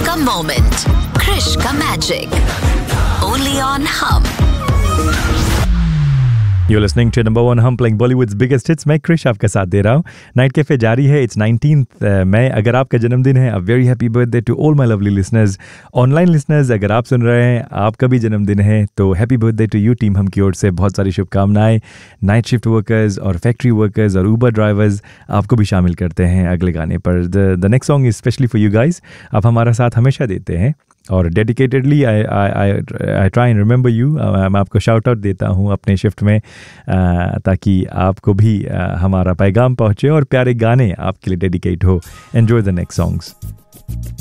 का मोमेंट, क्रिश का magic, only on हम। You're listening to number one hum playing Bollywood's biggest hits. मैं क्रिश आपका साथ दे रहा हूँ. नाइट कैफे जारी है. It's 19th मई. अगर आपका जन्मदिन है, a very happy birthday to all my lovely listeners. Online listeners, अगर आप सुन रहे हैं, आपका भी जन्मदिन है, तो happy birthday to you. Team हम की ओर से बहुत सारी शुभकामनाएं. नाइट शिफ्ट वर्कर्स और फैक्ट्री वर्कर्स और ऊबर ड्राइवर्स आपको भी शामिल करते हैं अगले गाने पर. The next song is specially for you guys. आप हमारा साथ हमेशा देते हैं और dedicatedly I try and remember you. मैं आपको शाउट आउट देता हूँ अपने शिफ्ट में ताकि आपको भी हमारा पैगाम पहुँचे और प्यारे गाने आपके लिए डेडिकेट हो. Enjoy the next songs.